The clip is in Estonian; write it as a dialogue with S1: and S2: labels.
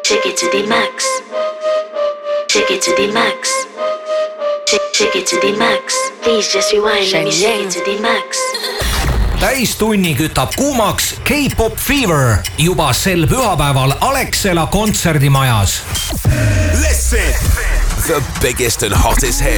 S1: Shake it to the max. Shake it to the max. Shake it to the max. Please just rewind, let me shake it to the max.
S2: Täistunni kütab kuumaks K-Pop Fever juba sel pühapäeval Alexela kontserdimajas.
S3: Listen, the biggest and hottest hits.